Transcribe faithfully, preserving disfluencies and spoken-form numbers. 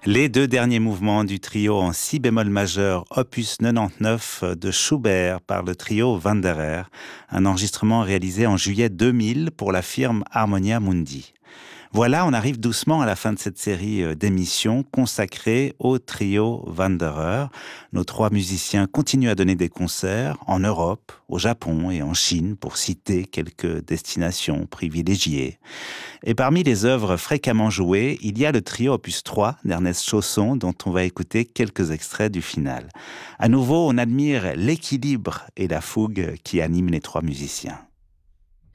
Les deux derniers mouvements du trio en si bémol majeur, opus quatre-vingt-dix-neuf de Schubert par le trio Wanderer, un enregistrement réalisé en juillet deux mille pour la firme Harmonia Mundi. Voilà, on arrive doucement à la fin de cette série d'émissions consacrée au trio Wanderer. Nos trois musiciens continuent à donner des concerts en Europe, au Japon et en Chine, pour citer quelques destinations privilégiées. Et parmi les œuvres fréquemment jouées, il y a le trio opus trois d'Ernest Chausson, dont on va écouter quelques extraits du final. À nouveau, on admire l'équilibre et la fougue qui animent les trois musiciens.